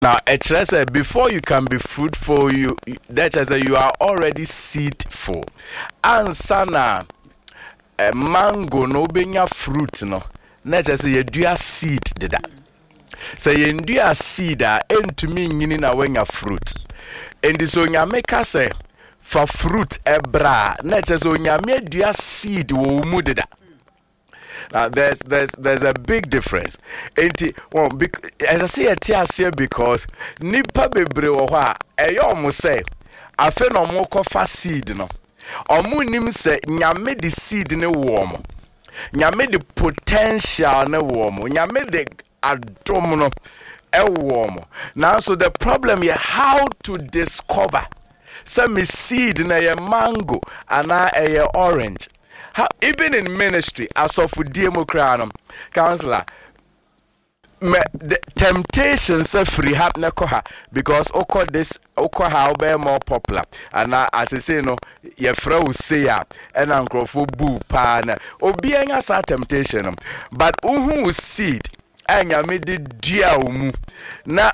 Now, before you can be fruitful, you are already seedful. Ansana mango no benya fruit no. You do a seed dida. So you do a seed entumi nyini na wenya fruit. And so nyameka say for fruit ebra. Nyame do a seed wo mu dida. Now there's a big difference. As I say here because nipa bebre wo ho a eyo mo say afe no mo kofa seed no. Omo nim say nyame the seed ne wo mo. Nyame the potential ne wo mo. Nyame the adom no e wo mo. Now so the problem here how to discover some seed na ye mango ana e orange. How, even in ministry, as of Democratum, counselor, the temptations are free because how be more popular. And as I say, no, your friend say and uncle for boo pan, obeying us a temptation. But who seed and ya made the dear na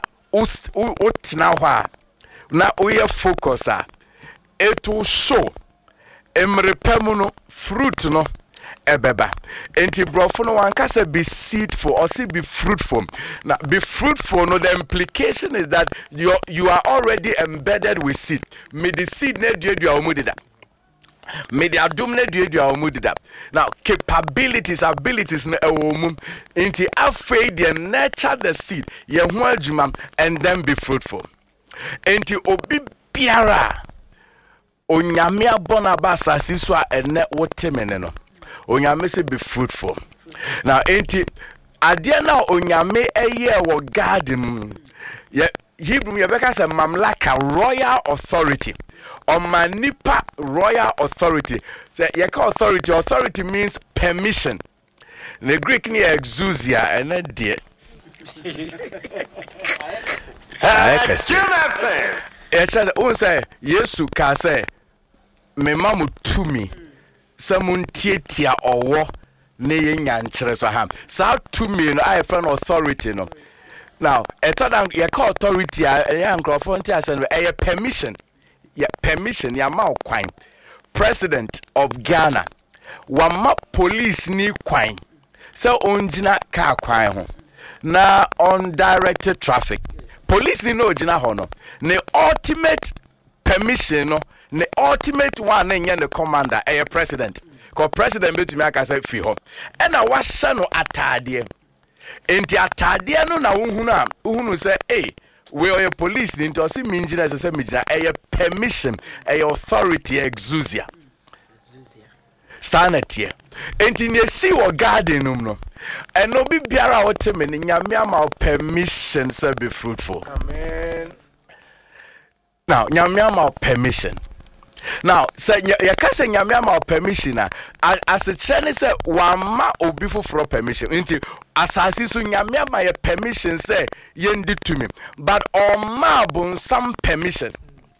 now we focus it will show. Emrepemuno fruit no ebeba enti brofo no wanka say be seedful or say be fruitful. Now be fruitful no, the implication is that you are already embedded with seed. Me the seed ne dua omudida. Me the adum ne dua omudida. Now capabilities abilities no ewomum enti afei the nurture the seed ye ho adwuma and then be fruitful. Enti obi biara Onyame abona basa siso a ene wotemene no. Onyame se be fruitful. Now enti ade na onyame eye wo garden Hebrew yebeka se mamlaka royal authority. Omanipa royal authority. Se yeka authority means permission. The Greek ni exousia ene die. Say Yesu ka say me mamu tumi samun tietia owo ne ye nyankyere so ham sa tumi no I friend authority no. Now etodan ye call authority ya nkrofo nti ase no permission ya ma kwan. President of Ghana wama police ni kwan se onjina ka kwan ho na undirected traffic police ni no jina ho no ne ultimate permission no the ultimate one in the commander a president because president betimi aka say fi ho and na wahye no atade enti atade no na uhunu say we are police ni to see minjina say minjina a permission a authority exousia sanity enti ne si wo garden no and no bi biara wote me nyame ama permission say be fruitful. Amen. Now nyame ama permission. Now, say you can say nyame permission as a chene say wama obi for permission. Inti asasi so nyame ama permission say yendi to me. But oma bon some permission.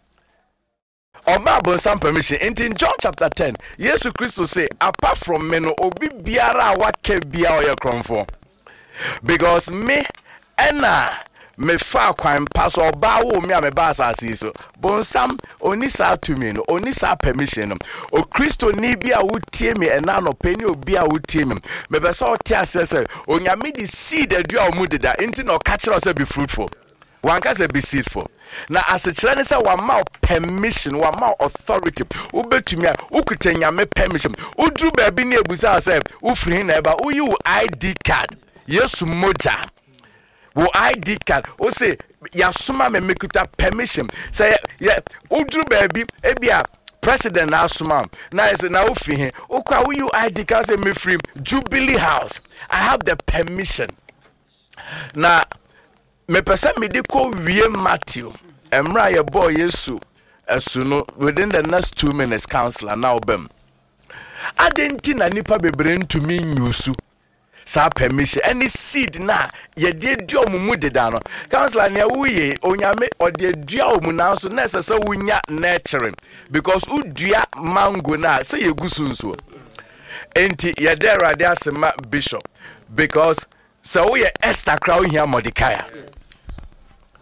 Oma bon some permission. Inti in John chapter 10, Jesus Christ say apart from me no obi biara wake bia oye kronfo. Because me ena me fa kwan pass oba wo me am ba asase so bonsam oni sa to me no oni sa permission no o Kristo ni bia wutie me ena no pani obi a wutie me be so tie asese onyame di seed adua omudida enti no ka kire say be fruitful one can say be seedful. Now as a children say one mouth permission one mouth authority ubetumi a ukuta nyame permission udru ba bi na ebusa say ufri na eba uyu ID card yesu moja wo ID card o say yasuma me mekuta permission say yeah udru baby ebia president asuma na is na ofi he okwa wo you ID card say me free Jubilee House I have the permission na me person me de ko wie Matthew emra ye boy Yesu esu no within the next 2 minutes counselor na obem adenti na nipa bebre ntumi nyusu sa permission any seed na ye de dua omumu deda no counselor na wuye onyame ode dua omu na so na sese wunya nurturing because udua mango na say ye gusunso enti ye there rade asema bishop because so we Esther crowd here Mordecai